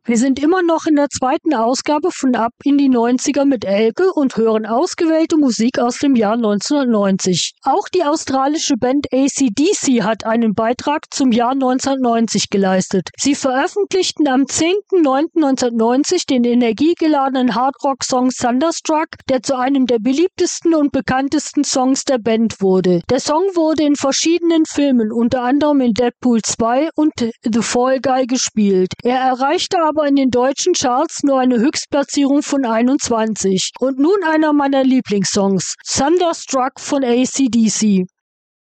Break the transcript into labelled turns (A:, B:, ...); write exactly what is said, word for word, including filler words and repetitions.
A: Wir sind immer noch in der zweiten Ausgabe von Ab in die neunziger mit Elke und hören ausgewählte Musik aus dem Jahr neunzehnhundertneunzig. Auch die australische Band A C D C hat einen Beitrag zum Jahr neunzehnhundertneunzig geleistet. Sie veröffentlichten am zehnten neunten neunzehnhundertneunzig den energiegeladenen Hardrock-Song Thunderstruck, der zu einem der beliebtesten und bekanntesten Songs der Band wurde. Der Song wurde in verschiedenen Filmen, unter anderem in Deadpool zwei und The Fall Guy, gespielt. Er erreichte aber aber in den deutschen Charts nur eine Höchstplatzierung von einundzwanzig. Und nun einer meiner Lieblingssongs, Thunderstruck von A C D C.